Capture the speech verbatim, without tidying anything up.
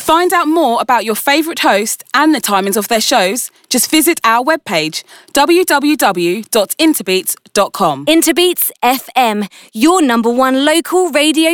find out more about your favourite host and the timings of their shows, just visit our webpage, w w w dot interbeats dot com. Interbeats F M, your number one local radio